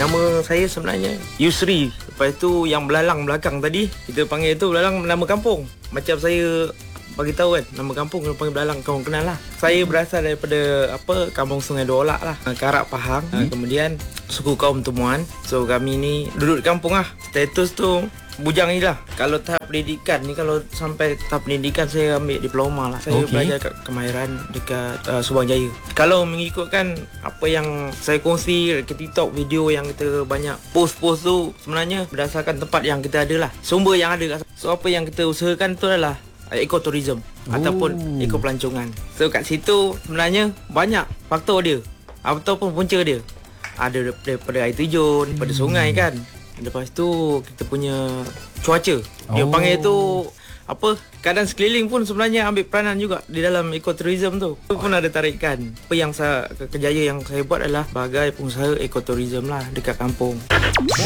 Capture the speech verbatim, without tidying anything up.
Nama saya sebenarnya Yusri. Lepas tu yang belalang belakang tadi, kita panggil tu belalang nama kampung. Macam saya bagi tahu kan, nama kampung kita panggil belalang, kau kenal lah. Saya berasal daripada apa kampung Sungai Dolak lah, Karak Pahang. hmm. Kemudian suku kaum Temuan. So kami ni duduk di kampung lah. Status tu bujang ni lah. Kalau tahap pendidikan ni, kalau sampai tahap pendidikan saya ambil diploma lah. Saya okay. belajar kat kemahiran dekat uh, Subang Jaya. Kalau mengikutkan apa yang saya kongsi dekat TikTok, video yang kita banyak post-post tu, sebenarnya berdasarkan tempat yang kita ada lah, sumber yang ada. So apa yang kita usahakan tu adalah ekoturism oh. ataupun ekopelancongan. So kat situ sebenarnya banyak faktor dia ataupun punca dia. Ada daripada air terjun, daripada hmm. sungai kan. Lepas tu kita punya cuaca. Dia oh. panggil tu apa, keadaan sekeliling pun sebenarnya ambil peranan juga di dalam ekoturism tu. Itu pun ada tarikan. Apa yang saya, kerjaya yang saya buat adalah sebagai pengusaha ekoturism lah dekat kampung.